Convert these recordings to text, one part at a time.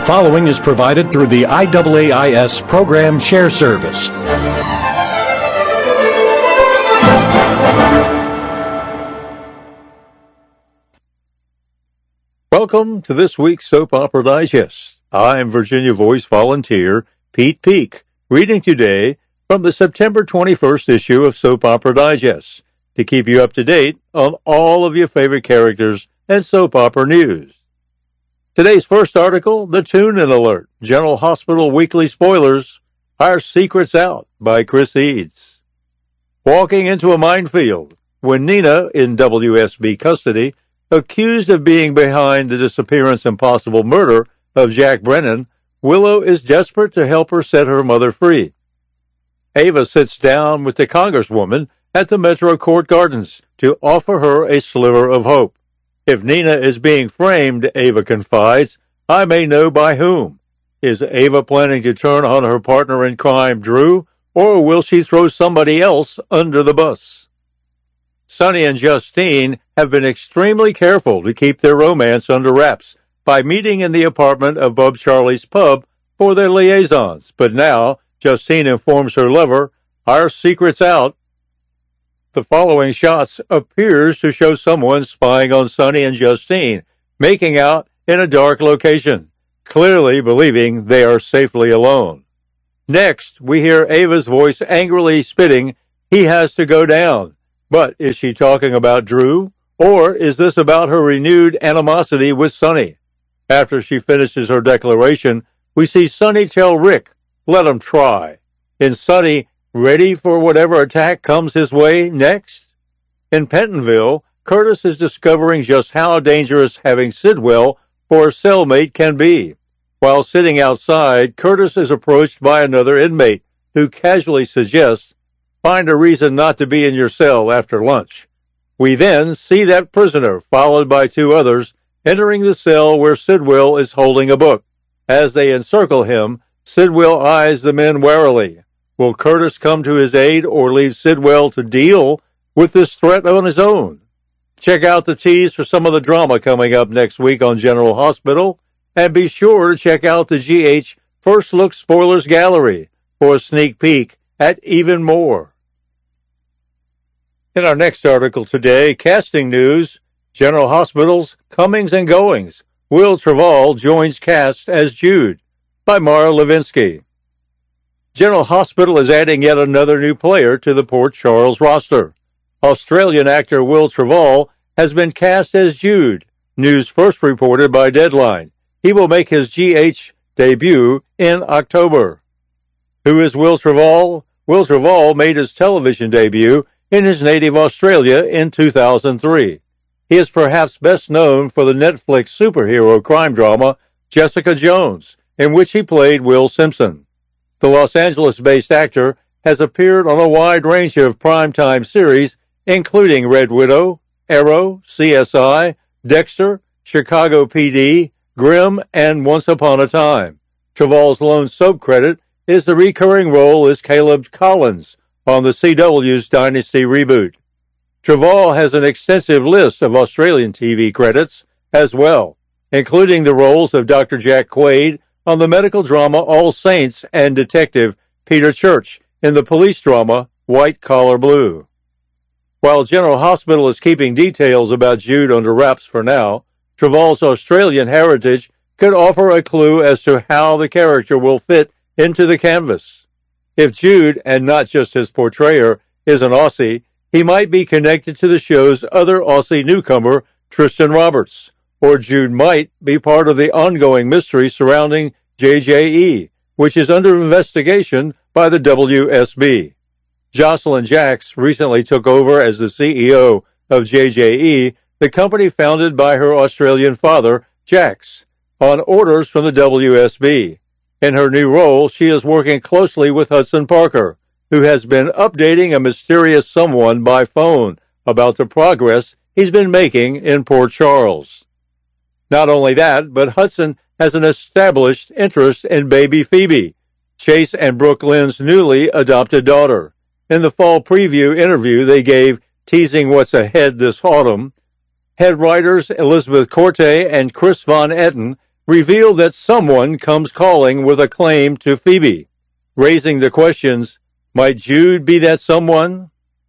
following is provided through the IAAIS Program Share Service. Welcome to this week's Soap Opera Digest. I'm Virginia Voice volunteer Pete Peak, reading today from the September 21st issue of Soap Opera Digest to keep you up to date on all of your favorite characters and soap opera news. Today's first article, The Tune-In Alert, General Hospital Weekly Spoilers, Our Secrets Out by Chris Eads. Walking into a minefield when Nina, in WSB custody, accused of being behind the disappearance and possible murder of Jack Brennan, Willow is desperate to help her set her mother free. Ava sits down with the Congresswoman at the Metro Court Gardens to offer her a sliver of hope. If Nina is being framed, Ava confides, I may know by whom. Is Ava planning to turn on her partner in crime, Drew, or will she throw somebody else under the bus? Sonny and Justine have been extremely careful to keep their romance under wraps by meeting in the apartment of Bub Charlie's pub for their liaisons, but now Justine informs her lover, our secret's out. The following shots appears to show someone spying on Sonny and Justine, making out in a dark location, clearly believing they are safely alone. Next, we hear Ava's voice angrily spitting, he has to go down. But is she talking about Drew, or is this about her renewed animosity with Sonny? After she finishes her declaration, we see Sonny tell Rick, let him try. Is Sonny ready for whatever attack comes his way next? In Pentonville, Curtis is discovering just how dangerous having Sidwell for a cellmate can be. While sitting outside, Curtis is approached by another inmate who casually suggests, find a reason not to be in your cell after lunch. We then see that prisoner, followed by two others, entering the cell where Sidwell is holding a book. As they encircle him, Sidwell eyes the men warily. Will Curtis come to his aid or leave Sidwell to deal with this threat on his own? Check out the tease for some of the drama coming up next week on General Hospital, and be sure to check out the GH First Look Spoilers Gallery for a sneak peek at even more. In our next article today, casting news, General Hospital's comings and goings. Will Traval joins cast as Jude by Mara Levinsky. General Hospital is adding yet another new player to the Port Charles roster. Australian actor Will Traval has been cast as Jude, news first reported by Deadline. He will make his GH debut in October. Who is Will Traval? Will Traval made his television debut in his native Australia in 2003. He is perhaps best known for the Netflix superhero crime drama Jessica Jones, in which he played Will Simpson. The Los Angeles-based actor has appeared on a wide range of primetime series, including Red Widow, Arrow, CSI, Dexter, Chicago PD, Grimm, and Once Upon a Time. Traval's lone soap credit is the recurring role as Caleb Collins on the CW's Dynasty reboot. Traval has an extensive list of Australian TV credits as well, including the roles of Dr. Jack Quaid on the medical drama All Saints and Detective Peter Church in the police drama White Collar Blue. While General Hospital is keeping details about Jude under wraps for now, Traval's Australian heritage could offer a clue as to how the character will fit into the canvas. If Jude, and not just his portrayer, is an Aussie, he might be connected to the show's other Aussie newcomer, Tristan Roberts, or Jude might be part of the ongoing mystery surrounding JJE, which is under investigation by the WSB. Jocelyn Jacks recently took over as the CEO of JJE, the company founded by her Australian father, Jacks, on orders from the WSB. In her new role, she is working closely with Hudson Parker, who has been updating a mysterious someone by phone about the progress he's been making in Port Charles. Not only that, but Hudson has an established interest in baby Phoebe, Chase and Brooke Lynn's newly adopted daughter. In the fall preview interview they gave teasing what's ahead this autumn, head writers Elizabeth Corte and Chris Von Etten revealed that someone comes calling with a claim to Phoebe, raising the questions, might Jude be that someone?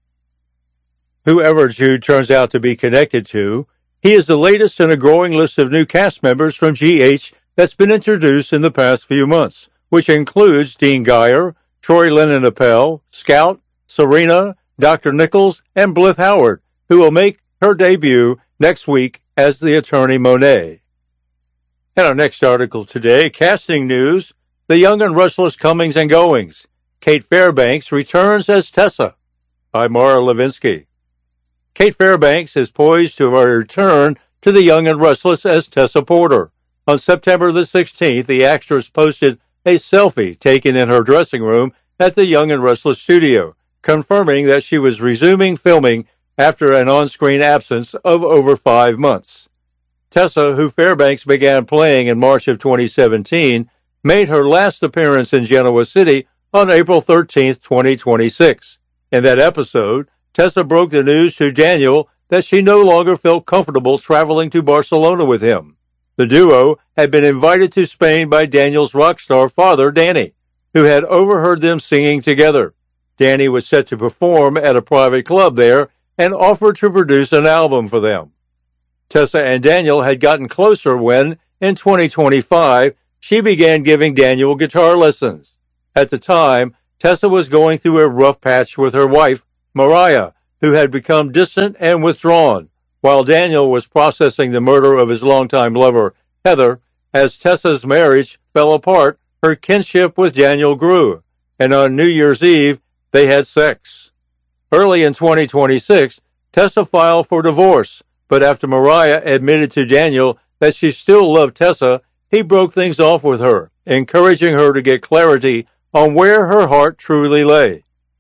Whoever Jude turns out to be connected to, he is the latest in a growing list of new cast members from GH that's been introduced in the past few months, which includes Dean Geyer, Troy Lennon Appel, Scout, Serena, Dr. Nichols, and Blythe Howard, who will make her debut next week as the attorney Monet. In our next article today, casting news, The Young and Restless Comings and Goings. Kate Fairbanks returns as Tessa, by Mara Levinsky. Kate Fairbanks is poised to return to The Young and Restless as Tessa Porter. On September the 16th, the actress posted a selfie taken in her dressing room at the Young and Restless studio, confirming that she was resuming filming after an on-screen absence of over 5 months. Tessa, who Fairbanks began playing in March of 2017, made her last appearance in Genoa City on April 13, 2026. In that episode, Tessa broke the news to Daniel that she no longer felt comfortable traveling to Barcelona with him. The duo had been invited to Spain by Daniel's rock star father, Danny, who had overheard them singing together. Danny was set to perform at a private club there and offered to produce an album for them. Tessa and Daniel had gotten closer when, in 2025, she began giving Daniel guitar lessons. At the time, Tessa was going through a rough patch with her wife, Mariah, who had become distant and withdrawn, while Daniel was processing the murder of his longtime lover, Heather. As Tessa's marriage fell apart, her kinship with Daniel grew, and on New Year's Eve, they had sex. Early in 2026, Tessa filed for divorce, but after Mariah admitted to Daniel that she still loved Tessa, he broke things off with her, encouraging her to get clarity on where her heart truly lay.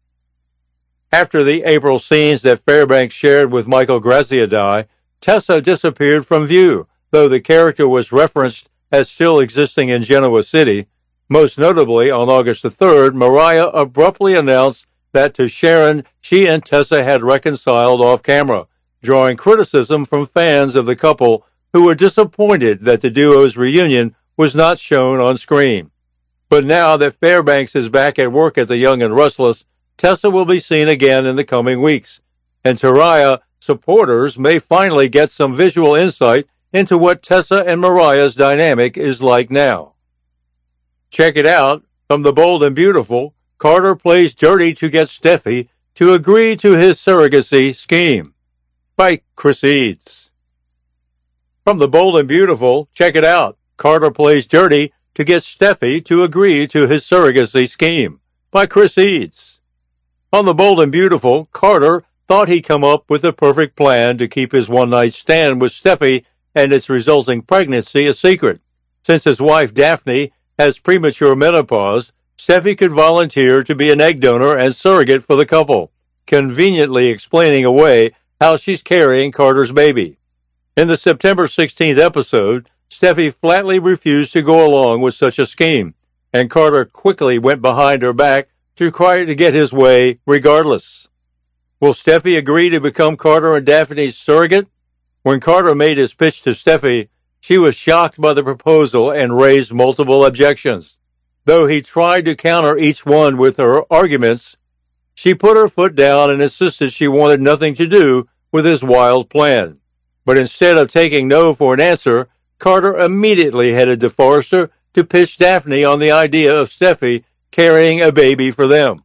After the April scenes that Fairbanks shared with Michael Graziadei, Tessa disappeared from view, though the character was referenced as still existing in Genoa City. Most notably, on August the 3rd, Mariah abruptly announced that to Sharon, she and Tessa had reconciled off camera, drawing criticism from fans of the couple who were disappointed that the duo's reunion was not shown on screen. But now that Fairbanks is back at work at The Young and Restless, Tessa will be seen again in the coming weeks, and Taraya supporters may finally get some visual insight into what Tessa and Mariah's dynamic is like now. Check it out. From The Bold and Beautiful, Carter plays dirty to get Steffi to agree to his surrogacy scheme, by Chris Eads. From The Bold and Beautiful, check it out. Carter plays dirty to get Steffi to agree to his surrogacy scheme, by Chris Eads. On The Bold and Beautiful, Carter thought he'd come up with the perfect plan to keep his one-night stand with Steffi and its resulting pregnancy a secret. Since his wife Daphne has premature menopause, Steffi could volunteer to be an egg donor and surrogate for the couple, conveniently explaining away how she's carrying Carter's baby. In the September 16th episode, Steffi flatly refused to go along with such a scheme, and Carter quickly went behind her back to try to get his way regardless. Will Steffi agree to become Carter and Daphne's surrogate? When Carter made his pitch to Steffi, she was shocked by the proposal and raised multiple objections. Though he tried to counter each one with her arguments, she put her foot down and insisted she wanted nothing to do with his wild plan. But instead of taking no for an answer, Carter immediately headed to Forrester to pitch Daphne on the idea of Steffi carrying a baby for them.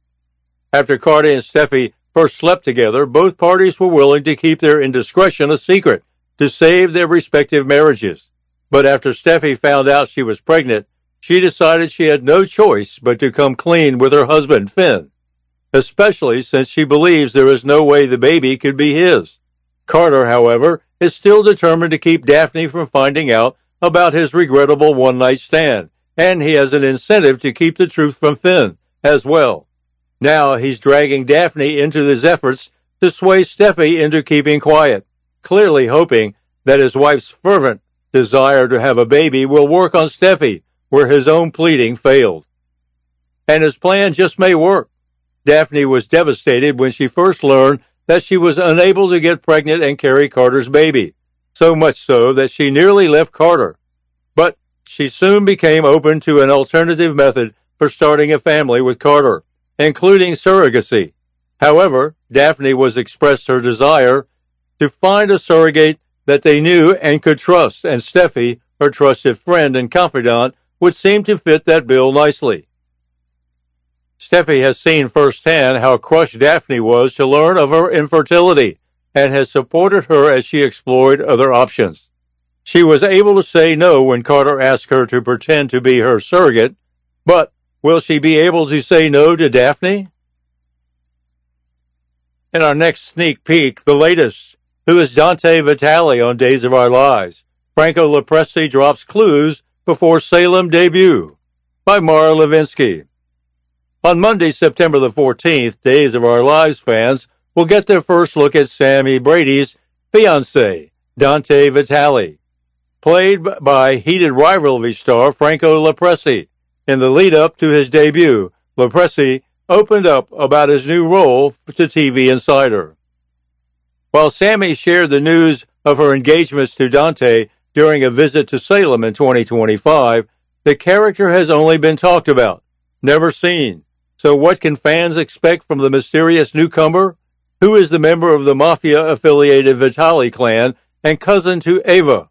After Carter and Steffi first slept together, both parties were willing to keep their indiscretion a secret to save their respective marriages. But after Steffi found out she was pregnant, she decided she had no choice but to come clean with her husband, Finn, especially since she believes there is no way the baby could be his. Carter, however, is still determined to keep Daphne from finding out about his regrettable one-night stand, and he has an incentive to keep the truth from Finn as well. Now he's dragging Daphne into his efforts to sway Steffi into keeping quiet, clearly hoping that his wife's fervent desire to have a baby will work on Steffi, where his own pleading failed. And his plan just may work. Daphne was devastated when she first learned that she was unable to get pregnant and carry Carter's baby, so much so that she nearly left Carter. But she soon became open to an alternative method for starting a family with Carter, including surrogacy. However, Daphne was expressed her desire to find a surrogate that they knew and could trust, and Steffi, her trusted friend and confidant, would seem to fit that bill nicely. Steffi has seen firsthand how crushed Daphne was to learn of her infertility and has supported her as she explored other options. She was able to say no when Carter asked her to pretend to be her surrogate, but will she be able to say no to Daphne? In our next sneak peek, the latest, who is Dante Vitale on Days of Our Lives? Franco Lopresti drops clues before Salem debut by Mara Levinsky. On Monday, September the 14th, Days of Our Lives fans will get their first look at Sammy Brady's fiancé, Dante Vitale, played by heated rivalry star Franco Lopresti. In the lead-up to his debut, Lopresti opened up about his new role to TV Insider. While Sammy shared the news of her engagements to Dante during a visit to Salem in 2025, the character has only been talked about, never seen. So what can fans expect from the mysterious newcomer? Who is the member of the mafia-affiliated Vitale clan and cousin to Ava?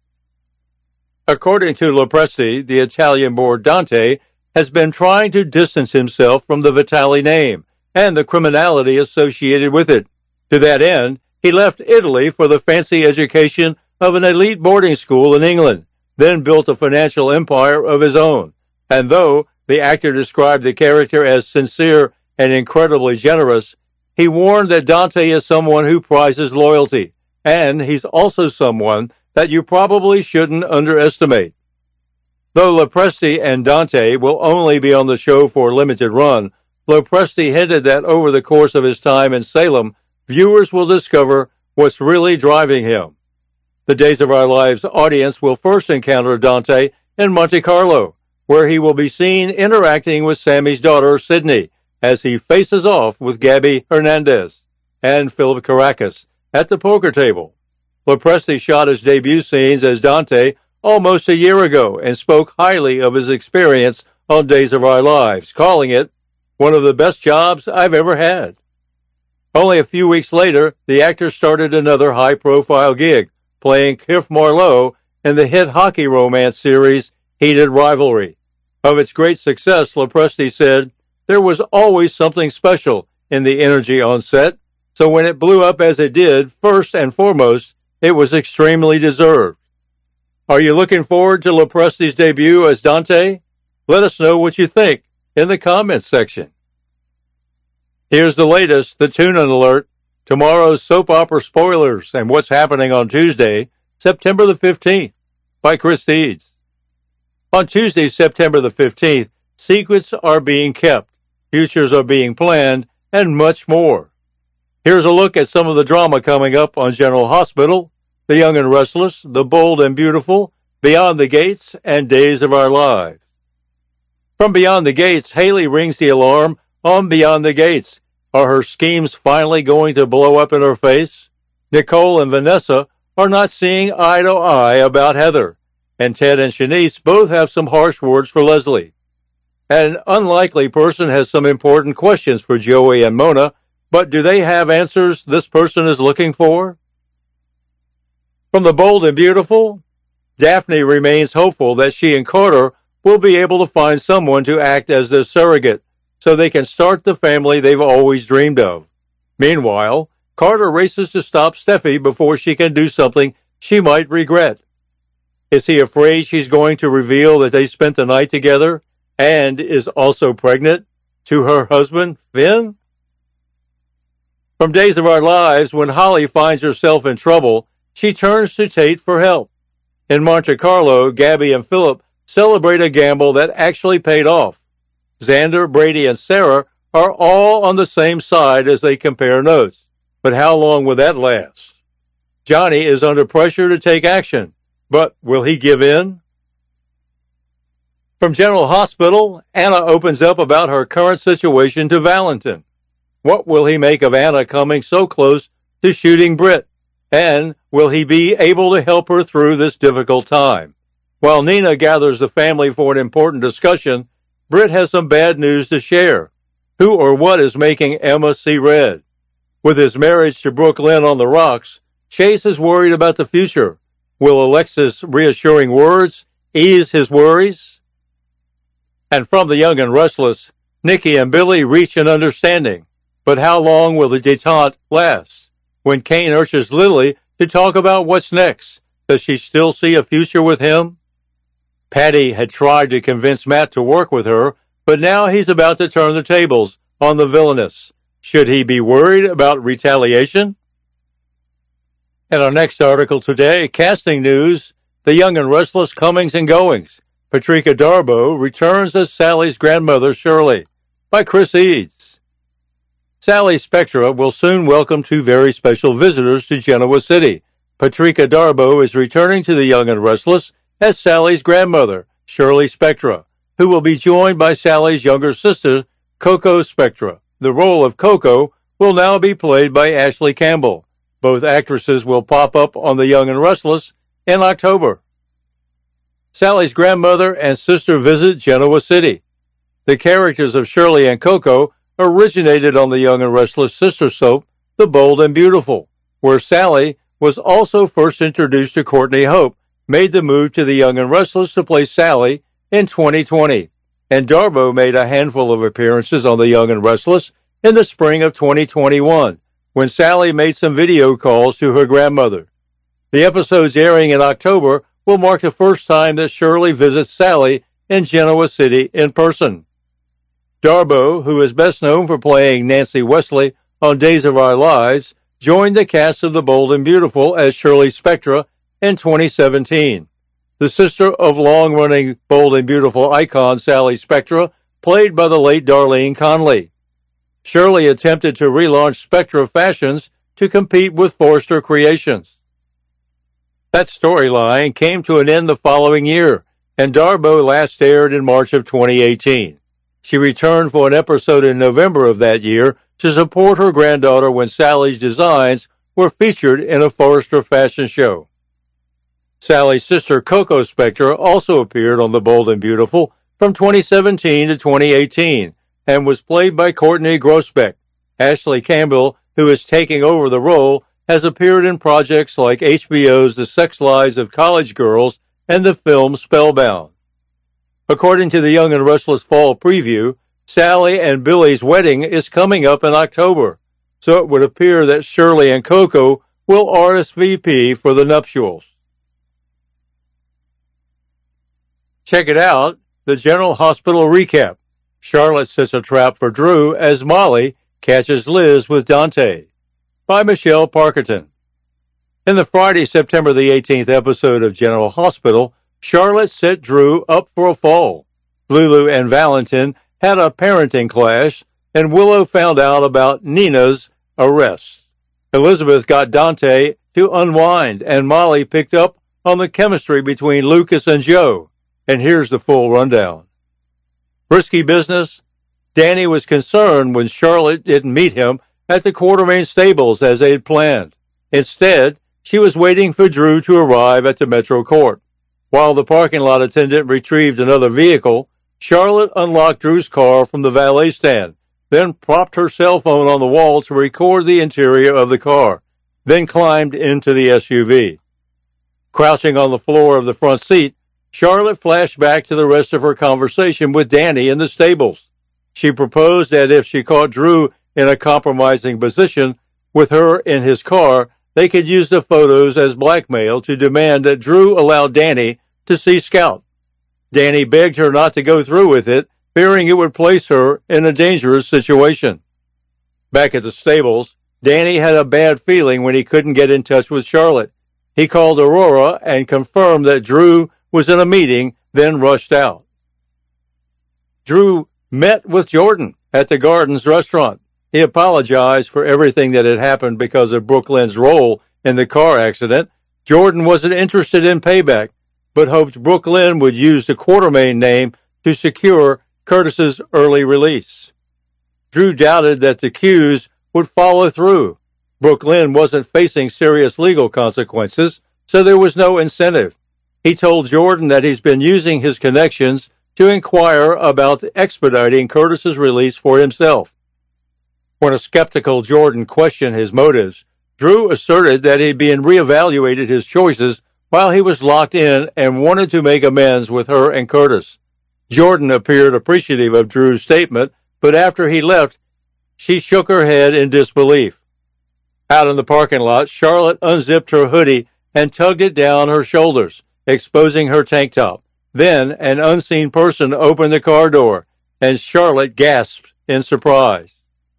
According to Lopresti, the Italian-born Dante has been trying to distance himself from the Vitale name and the criminality associated with it. To that end, he left Italy for the fancy education of an elite boarding school in England, then built a financial empire of his own. And though the actor described the character as sincere and incredibly generous, he warned that Dante is someone who prizes loyalty, and he's also someone that you probably shouldn't underestimate. Though Lopresti and Dante will only be on the show for a limited run, Lopresti hinted that over the course of his time in Salem, viewers will discover what's really driving him. The Days of Our Lives audience will first encounter Dante in Monte Carlo, where he will be seen interacting with Sammy's daughter, Sydney, as he faces off with Gabby Hernandez and Philip Caracas at the poker table. Lopresti shot his debut scenes as Dante almost a year ago and spoke highly of his experience on Days of Our Lives, calling it one of the best jobs I've ever had. Only a few weeks later, the actor started another high-profile gig, playing Cliff Marlowe in the hit hockey romance series Heated Rivalry. Of its great success, Lopresti said, there was always something special in the energy on set, so when it blew up as it did, first and foremost, it was extremely deserved. Are you looking forward to Lopresti's debut as Dante? Let us know what you think in the comments section. Here's the latest, the tune-in alert, tomorrow's soap opera spoilers and what's happening on Tuesday, September the 15th, by Chris Deeds. On Tuesday, September the 15th, secrets are being kept, futures are being planned, and much more. Here's a look at some of the drama coming up on General Hospital, The Young and Restless, The Bold and Beautiful, Beyond the Gates, and Days of Our Lives. From Beyond the Gates, Haley rings the alarm on Beyond the Gates. Are her schemes finally going to blow up in her face? Nicole and Vanessa are not seeing eye to eye about Heather, and Ted and Shanice both have some harsh words for Leslie. An unlikely person has some important questions for Joey and Mona, but do they have answers this person is looking for? From The Bold and Beautiful, Daphne remains hopeful that she and Carter will be able to find someone to act as their surrogate so they can start the family they've always dreamed of. Meanwhile, Carter races to stop Steffi before she can do something she might regret. Is he afraid she's going to reveal that they spent the night together and is also pregnant to her husband, Finn? From Days of Our Lives, when Holly finds herself in trouble, she turns to Tate for help. In Monte Carlo, Gabby and Philip celebrate a gamble that actually paid off. Xander, Brady, and Sarah are all on the same side as they compare notes. But how long will that last? Johnny is under pressure to take action, but will he give in? From General Hospital, Anna opens up about her current situation to Valentin. What will he make of Anna coming so close to shooting Britt? And will he be able to help her through this difficult time? While Nina gathers the family for an important discussion, Britt has some bad news to share. Who or what is making Emma see red? With his marriage to Brooke Lynn on the rocks, Chase is worried about the future. Will Alexis' reassuring words ease his worries? And from The Young and Restless, Nikki and Billy reach an understanding. But how long will the détente last? When Kane urges Lily to talk about what's next, does she still see a future with him? Patty had tried to convince Matt to work with her, but now he's about to turn the tables on the villainess. Should he be worried about retaliation? In our next article today, casting news, The Young and Restless comings and goings. Patrika Darbo returns as Sally's grandmother, Shirley, by Chris Eads. Sally Spectra will soon welcome two very special visitors to Genoa City. Patrika Darbo is returning to The Young and Restless as Sally's grandmother, Shirley Spectra, who will be joined by Sally's younger sister, Coco Spectra. The role of Coco will now be played by Ashley Campbell. Both actresses will pop up on The Young and Restless in October. Sally's grandmother and sister visit Genoa City. The characters of Shirley and Coco originated on The Young and Restless sister soap, The Bold and Beautiful, where Sally was also first introduced to Courtney Hope, made the move to The Young and Restless to play Sally in 2020. And Darbo made a handful of appearances on The Young and Restless in the spring of 2021, when Sally made some video calls to her grandmother. The episodes airing in October will mark the first time that Shirley visits Sally in Genoa City in person. Darbo, who is best known for playing Nancy Wesley on Days of Our Lives, joined the cast of The Bold and Beautiful as Shirley Spectra in 2017. The sister of long-running Bold and Beautiful icon Sally Spectra, played by the late Darlene Conley. Shirley attempted to relaunch Spectra Fashions to compete with Forrester Creations. That storyline came to an end the following year, and Darbo last aired in March of 2018. She returned for an episode in November of that year to support her granddaughter when Sally's designs were featured in a Forrester fashion show. Sally's sister Coco Spectra also appeared on The Bold and Beautiful from 2017 to 2018 and was played by Courtney Grosbeck. Ashley Campbell, who is taking over the role, has appeared in projects like HBO's The Sex Lives of College Girls and the film Spellbound. According to the Young and Restless Fall preview, Sally and Billy's wedding is coming up in October, so it would appear that Shirley and Coco will RSVP for the nuptials. Check it out, the General Hospital recap. Charlotte sets a trap for Drew as Molly catches Liz with Dante, by Michelle Parkerton. In the Friday, September the 18th episode of General Hospital, Charlotte set Drew up for a fall. Lulu and Valentin had a parenting clash, and Willow found out about Nina's arrest. Elizabeth got Dante to unwind, and Molly picked up on the chemistry between Lucas and Joe. And here's the full rundown. Risky business? Danny was concerned when Charlotte didn't meet him at the Quartermaine stables as they had planned. Instead, she was waiting for Drew to arrive at the Metro Court. While the parking lot attendant retrieved another vehicle, Charlotte unlocked Drew's car from the valet stand, then propped her cell phone on the wall to record the interior of the car, then climbed into the SUV. Crouching on the floor of the front seat, Charlotte flashed back to the rest of her conversation with Danny in the stables. She proposed that if she caught Drew in a compromising position with her in his car, they could use the photos as blackmail to demand that Drew allow Danny to see Scout. Danny begged her not to go through with it, fearing it would place her in a dangerous situation. Back at the stables, Danny had a bad feeling when he couldn't get in touch with Charlotte. He called Aurora and confirmed that Drew was in a meeting, then rushed out. Drew met with Jordan at the Gardens restaurant. He apologized for everything that had happened because of Brooke Lynn's role in the car accident. Jordan wasn't interested in payback, but hoped Brooke Lynn would use the Quartermaine name to secure Curtis's early release. Drew doubted that the Qs would follow through. Brooke Lynn wasn't facing serious legal consequences, so there was no incentive. He told Jordan that he's been using his connections to inquire about expediting Curtis's release for himself. When a skeptical Jordan questioned his motives, Drew asserted that he'd been reevaluated his choices while he was locked in and wanted to make amends with her and Curtis. Jordan appeared appreciative of Drew's statement, but after he left, she shook her head in disbelief. Out in the parking lot, Charlotte unzipped her hoodie and tugged it down her shoulders, exposing her tank top. Then an unseen person opened the car door, and Charlotte gasped in surprise.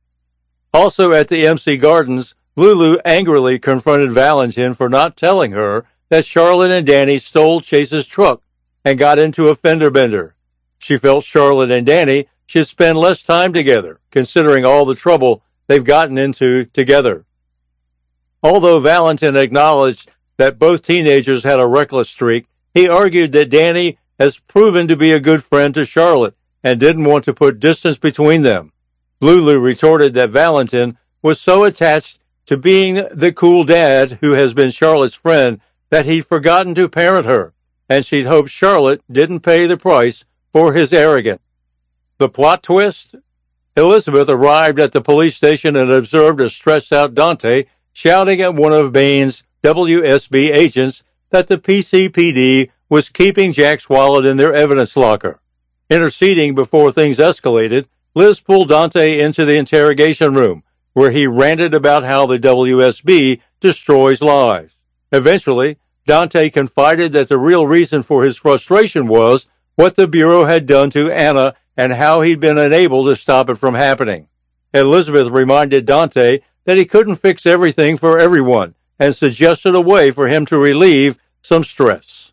Also at the MC Gardens, Lulu angrily confronted Valentin for not telling her that Charlotte and Danny stole Chase's truck and got into a fender bender. She felt Charlotte and Danny should spend less time together, considering all the trouble they've gotten into together. Although Valentin acknowledged that both teenagers had a reckless streak, he argued that Danny has proven to be a good friend to Charlotte and didn't want to put distance between them. Lulu retorted that Valentin was so attached to being the cool dad who has been Charlotte's friend that he'd forgotten to parent her, and she'd hoped Charlotte didn't pay the price for his arrogance. The plot twist? Elizabeth arrived at the police station and observed a stressed-out Dante shouting at one of Bain's WSB agents that the PCPD was keeping Jack's wallet in their evidence locker. Interceding before things escalated, Liz pulled Dante into the interrogation room, where he ranted about how the WSB destroys lives. Eventually, Dante confided that the real reason for his frustration was what the Bureau had done to Anna and how he'd been unable to stop it from happening. Elizabeth reminded Dante that he couldn't fix everything for everyone and suggested a way for him to relieve some stress.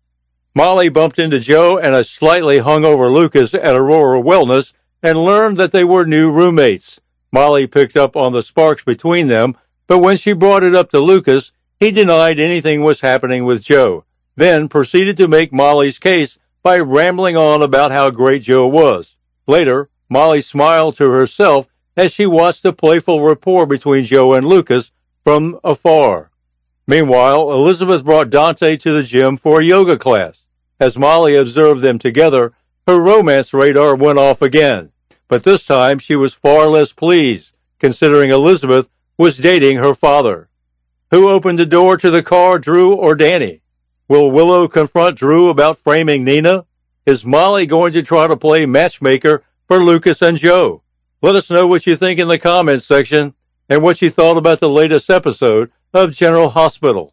Molly bumped into Joe and a slightly hungover Lucas at Aurora Wellness and learned that they were new roommates. Molly picked up on the sparks between them, but when she brought it up to Lucas, he denied anything was happening with Joe, then proceeded to make Molly's case by rambling on about how great Joe was. Later, Molly smiled to herself as she watched the playful rapport between Joe and Lucas from afar. Meanwhile, Elizabeth brought Dante to the gym for a yoga class. As Molly observed them together, her romance radar went off again, but this time she was far less pleased, considering Elizabeth was dating her father. Who opened the door to the car, Drew or Danny? Will Willow confront Drew about framing Nina? Is Molly going to try to play matchmaker for Lucas and Joe? Let us know what you think in the comments section and what you thought about the latest episode of General Hospital.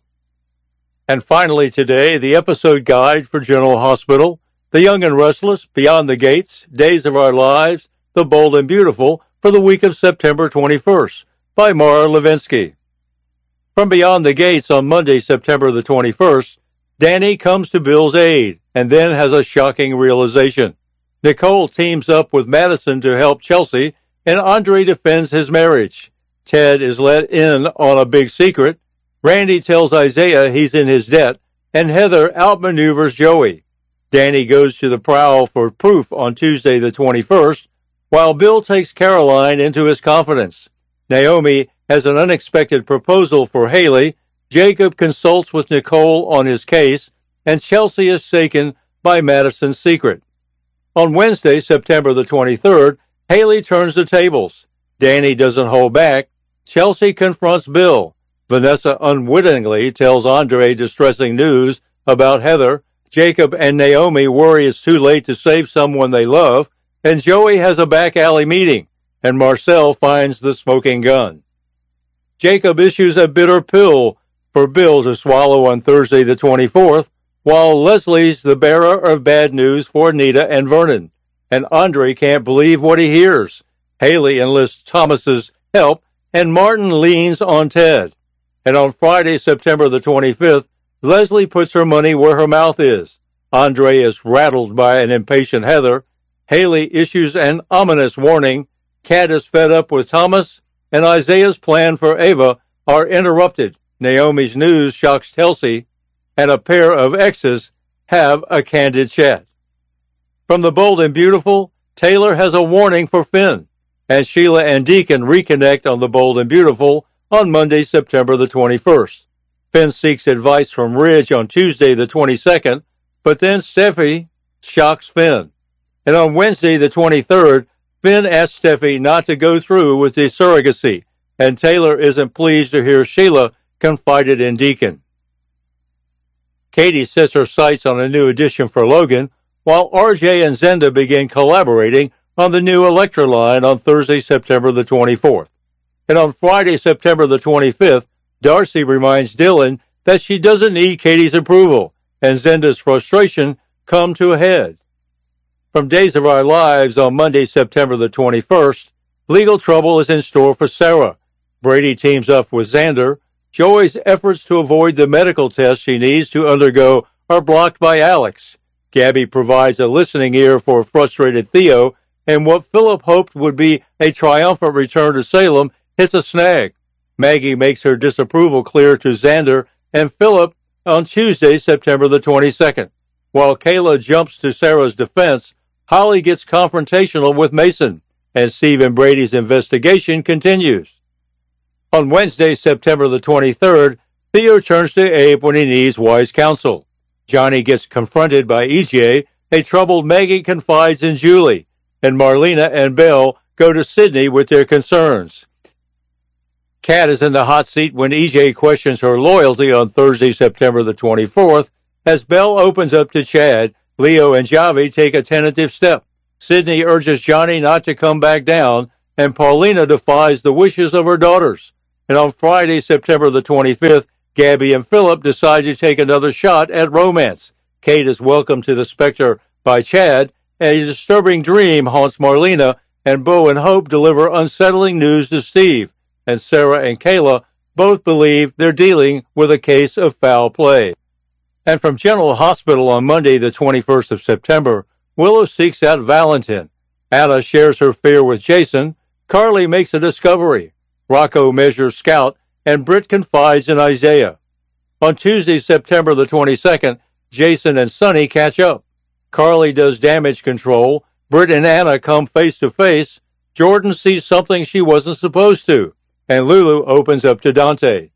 And finally today, the episode guide for General Hospital, The Young and Restless, Beyond the Gates, Days of Our Lives, The Bold and Beautiful for the week of September 21st by Mara Levinsky. From Beyond the Gates on Monday, September the 21st, Danny comes to Bill's aid and then has a shocking realization. Nicole teams up with Madison to help Chelsea, and Andre defends his marriage. Ted is let in on a big secret. Randy tells Isaiah he's in his debt, and Heather outmaneuvers Joey. Danny goes to the prowl for proof on Tuesday the 21st, while Bill takes Caroline into his confidence. Naomi has an unexpected proposal for Haley. Jacob consults with Nicole on his case, and Chelsea is shaken by Madison's secret. On Wednesday, September the 23rd, Haley turns the tables. Danny doesn't hold back. Chelsea confronts Bill. Vanessa unwittingly tells Andre distressing news about Heather. Jacob and Naomi worry it's too late to save someone they love, and Joey has a back alley meeting, and Marcel finds the smoking gun. Jacob issues a bitter pill for Bill to swallow on Thursday the 24th, while Leslie's the bearer of bad news for Anita and Vernon, and Andre can't believe what he hears. Haley enlists Thomas's help, and Martin leans on Ted. And on Friday, September the 25th, Leslie puts her money where her mouth is. Andre is rattled by an impatient Heather. Haley issues an ominous warning. Kat is fed up with Thomas, and Isaiah's plan for Ava are interrupted. Naomi's news shocks Chelsea, and a pair of exes have a candid chat. From The Bold and Beautiful, Taylor has a warning for Finn, and Sheila and Deacon reconnect on The Bold and Beautiful on Monday, September the 21st. Finn seeks advice from Ridge on Tuesday the 22nd, but then Steffi shocks Finn. And on Wednesday the 23rd, Finn asks Steffi not to go through with the surrogacy, and Taylor isn't pleased to hear Sheila confided in Deacon. Katie sets her sights on a new addition for Logan, while RJ and Zenda begin collaborating on the new Electra line on Thursday, September the 24th. And on Friday, September the 25th, Darcy reminds Dylan that she doesn't need Katie's approval, and Zenda's frustration come to a head. From Days of Our Lives on Monday, September the 21st, legal trouble is in store for Sarah. Brady teams up with Xander. Joey's efforts to avoid the medical test she needs to undergo are blocked by Alex. Gabby provides a listening ear for frustrated Theo, and what Philip hoped would be a triumphant return to Salem hits a snag. Maggie makes her disapproval clear to Xander and Philip on Tuesday, September the 22nd. While Kayla jumps to Sarah's defense, Holly gets confrontational with Mason, and Stephen Brady's investigation continues. On Wednesday, September the 23rd, Theo turns to Abe when he needs wise counsel. Johnny gets confronted by EJ, a troubled Maggie confides in Julie, and Marlena and Belle go to Sydney with their concerns. Kat is in the hot seat when EJ questions her loyalty on Thursday, September the 24th, as Belle opens up to Chad. Leo and Javi take a tentative step. Sydney urges Johnny not to come back down, and Paulina defies the wishes of her daughters. And on Friday, September the 25th, Gabby and Philip decide to take another shot at romance. Kate is welcomed to the Spectre by Chad, and a disturbing dream haunts Marlena, and Bo and Hope deliver unsettling news to Steve, and Sarah and Kayla both believe they're dealing with a case of foul play. And from General Hospital on Monday, the 21st of September, Willow seeks out Valentin. Anna shares her fear with Jason. Carly makes a discovery. Rocco measures Scout, and Britt confides in Isaiah. On Tuesday, September the 22nd, Jason and Sonny catch up. Carly does damage control. Britt and Anna come face to face. Jordan sees something she wasn't supposed to, and Lulu opens up to Dante.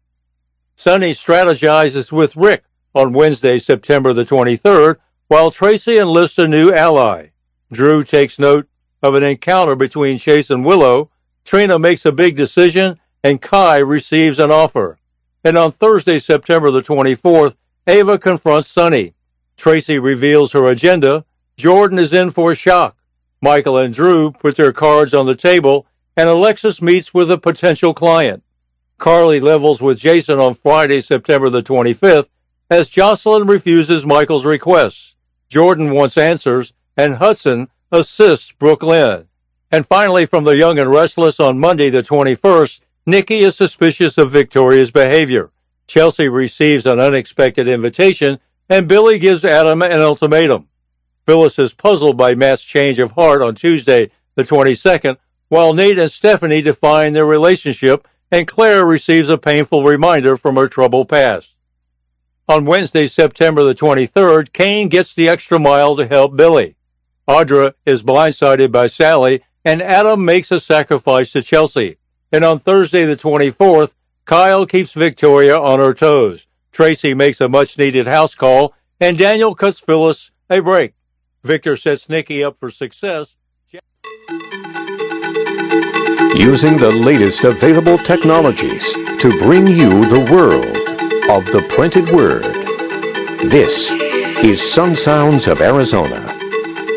Sonny strategizes with Rick on Wednesday, September the 23rd, while Tracy enlists a new ally. Drew takes note of an encounter between Chase and Willow. Trina makes a big decision, and Kai receives an offer. And on Thursday, September the 24th, Ava confronts Sonny. Tracy reveals her agenda. Jordan is in for a shock. Michael and Drew put their cards on the table, and Alexis meets with a potential client. Carly levels with Jason on Friday, September the 25th, as Jocelyn refuses Michael's requests. Jordan wants answers, and Hudson assists Brooklyn. And finally, from the Young and Restless on Monday the 21st, Nikki is suspicious of Victoria's behavior. Chelsea receives an unexpected invitation, and Billy gives Adam an ultimatum. Phyllis is puzzled by Matt's change of heart on Tuesday the 22nd, while Nate and Stephanie define their relationship, and Claire receives a painful reminder from her troubled past. On Wednesday, September the 23rd, Kane gets the extra mile to help Billy. Audra is blindsided by Sally, and Adam makes a sacrifice to Chelsea. And on Thursday the 24th, Kyle keeps Victoria on her toes. Tracy makes a much-needed house call, and Daniel cuts Phyllis a break. Victor sets Nikki up for success. Using the latest available technologies to bring you the world of the printed word. This is Sun Sounds of Arizona.